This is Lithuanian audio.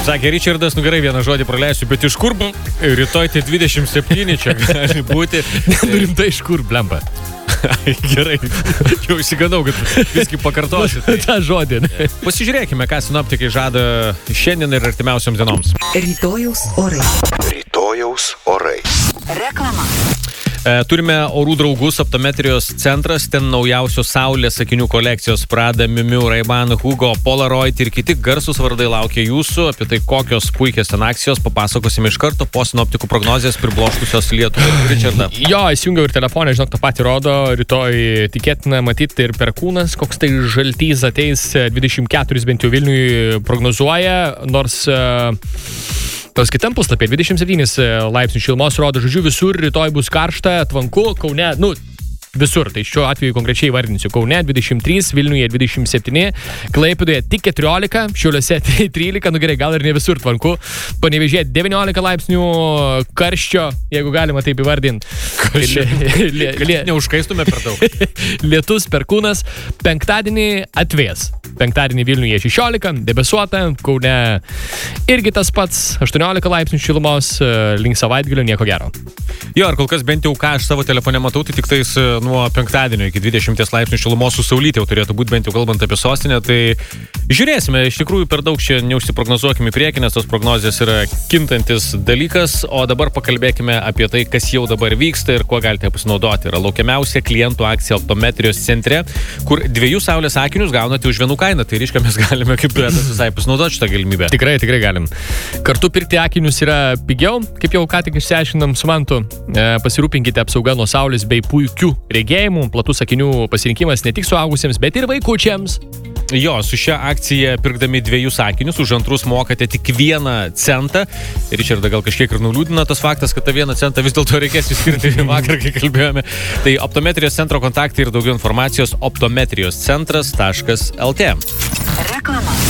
Sakė Richardas, nu gerai, vieną žodį praleisiu, bet iš kur rytoj tai 27 čia gali būti. Rimtai iš kur, blemba? Gerai, jau įsiganau, kad viskai pakartosiu. tą žodį. Pasižiūrėkime, ką sinoptikai žada šiandien ir artimiausioms dienoms. Rytojaus orai. Rytojaus orai. Reklama. Turime orų draugus optometrijos centras, ten naujausio saulės akinių kolekcijos Prada, Miu Miu, Ray-Ban, Hugo, Polaroid ir kiti garsūs vardai laukia jūsų. Apie tai, kokios puikios ten akcijos, papasakosime iš karto po sinoptikų prognozės pribloškusios Lietuvą. Richardą. Jo, įsijungiau ir telefoną, žinok, tą patį rodo, rytoj tikėtina matyti ir perkūnas, koks tai žaltys ateis 24 bent jau Vilniui prognozuoja, nors... Tos kitam puslapė 27 laipsnių šilumos rodo, žodžiu, visur rytoj bus karšta, tvanku, Kaune, visur, tai šiuo atveju konkrečiai vardinsiu, Kaune 23, Vilniuje 27, Klaipėdoje tik 14, Šiauliuose 13, gerai, gal ir ne visur tvanku, Panevėžyje 19 laipsnių karščio, jeigu galima taip įvardinti. Neužkaistume per daug. Lietus, perkūnas, penktadienį atvės. Penktadienį Vilniuje 16, debesuota, Kaune irgi tas pats, 18 laipsnių šilumos, link savaitgalio nieko gero. Jo, ar kol kas bent jau ką aš savo telefone matau, tai tik tais nuo penktadienio iki 20 laipsnių šilumos su saulytė jau turėtų būti, bent jau kalbant apie sostinę, tai žiūrėsime, iš tikrųjų per daug čia neužsiprognozuokime į priekį, nes tos prognozijos yra kintantis dalykas, o dabar pakalbėkime apie tai, kas jau dabar vyksta ir kuo galite pasinaudoti. Yra laukiamiausia klientų akcija optometrijos centre, kur 2 saulės akinius gaunate už vienų kainą, tai reiškia, mes galime kaip duetas visai pasinaudoti šitą galimybę. Tikrai galim. Kartu pirkti akinius yra pigiau, kaip jau ką tik išsiaiškinam su Mantu. Pasirūpinkite apsauga nuo saulės bei puikių regėjimų, platus akinių pasirinkimas ne tik suaugusiems, bet ir vaikučiams. Jo, su šia akcija pirkdami 2 sakinius, už antrus mokate tik 1 centą. Richardą gal kažkiek ir nuliūdina tas faktas, kad tą 1 centą vis dėlto reikės įskirti vakar, kai kalbėjome. Tai optometrijos centro kontaktai ir daugiau informacijos optometrijoscentras.lt. Reklama.